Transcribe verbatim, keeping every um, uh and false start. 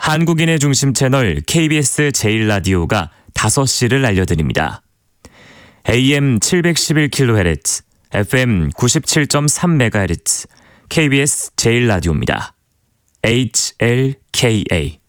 한국인의 중심 채널 케이비에스 제일 라디오가 다섯 시를 알려드립니다. 에이엠 칠백십일 킬로헤르츠, 에프엠 구십칠 점 삼 메가헤르츠, 케이비에스 제일 라디오입니다. 에이치엘케이에이